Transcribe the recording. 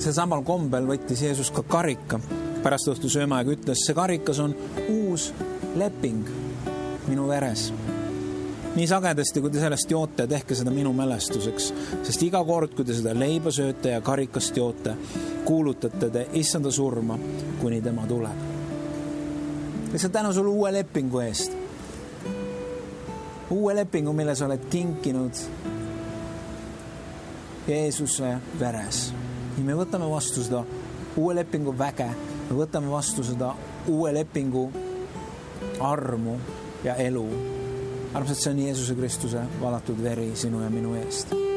see samal kombel võttis Jeesus ka karika. Pärast õhtu söömaaega ütles, see karikas on uus leping minu veres. Nii sagedasti, kui te sellest joote, tehke seda minu mälestuseks, sest iga kord, kui te seda leiba sööte ja karikast joote, kuulutate te issanda surma, kuni tema tuleb. Lihtsalt tänu sulle uue lepingu eest. Uue lepingu, mille sa oled kinkinud Jeesuse veres. Ja me võtame vastu seda uue lepingu väge, me võtame vastu seda uue lepingu armu ja elu. Armsad, see on Jeesuse Kristuse valatud veri sinu ja minu eest.